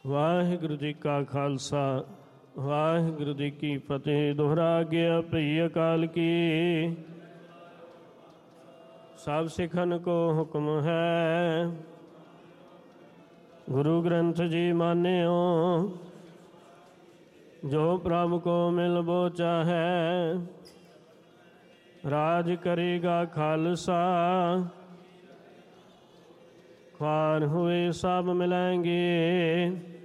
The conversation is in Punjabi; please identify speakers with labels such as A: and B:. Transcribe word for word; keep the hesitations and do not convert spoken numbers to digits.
A: ਵਾਹਿਗੁਰੂ ਜੀ ਕਾ ਖਾਲਸਾ ਵਾਹਿਗੁਰੂ ਜੀ ਕੀ ਫਤਿਹ। ਦੁਹਰਾ ਗਿਆ ਭਈ ਅਕਾਲ ਕੀ, ਸਭ ਸਿੱਖਨ ਕੋ ਹੁਕਮ ਹੈ। ਗੁਰੂ ਗ੍ਰੰਥ ਜੀ ਮਾਨਿਓ, ਜੋ ਪ੍ਰਭ ਕੋ ਮਿਲਬੋ ਚਾਹੈ। ਰਾਜ ਕਰੇਗਾ ਖਾਲਸਾ, ख्वार हुए सब मिलेंगे।